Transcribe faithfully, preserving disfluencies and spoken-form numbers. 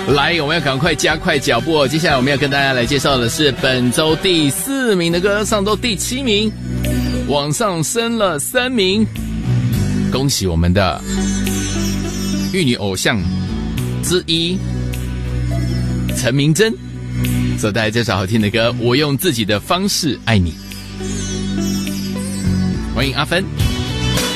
来，我们要赶快加快脚步哦！接下来我们要跟大家来介绍的是本周第四名的歌，上周第七名，往上升了三名，恭喜我们的玉女偶像之一陈明真所带来这首好听的歌《我用自己的方式爱你》。欢迎阿芬。